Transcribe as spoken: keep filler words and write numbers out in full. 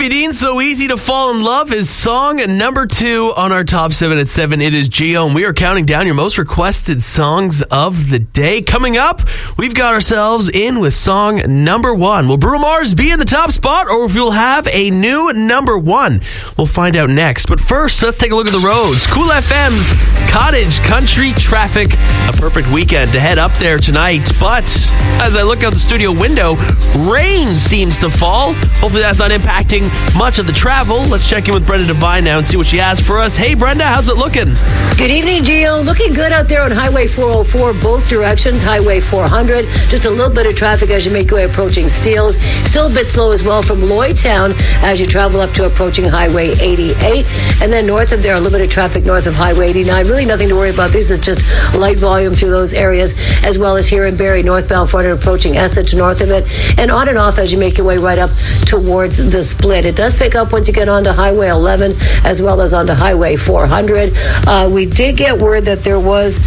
Olivia Dean, So Easy to Fall in Love, is song number two on our top seven at seven. It is Gio, and we are counting down your most requested songs of the day. Coming up, we've got ourselves in with song number one. Will Bruno Mars be in the top spot, or if we'll have a new number one? We'll find out next. But first, let's take a look at the roads. Cool F M's Cottage Country Traffic. A perfect weekend to head up there tonight. But as I look out the studio window, rain seems to fall. Hopefully that's not impacting much of the travel. Let's check in with Brenda Devine now and see what she has for us. Hey, Brenda, how's it looking? Good evening, Gio. Looking good out there on Highway four oh four, both directions. Highway four hundred. Just a little bit of traffic as you make your way approaching Steeles. Still a bit slow as well from Lloydtown as you travel up to approaching Highway eighty-eight. And then north of there, a little bit of traffic north of Highway eighty-nine. Really nothing to worry about. This is just light volume through those areas, as well as here in Barrie, northbound four hundred approaching Essex north of it. And on and off as you make your way right up towards the split. It does pick up once you get onto Highway eleven as well as onto Highway four hundred. Uh, we did get word that there was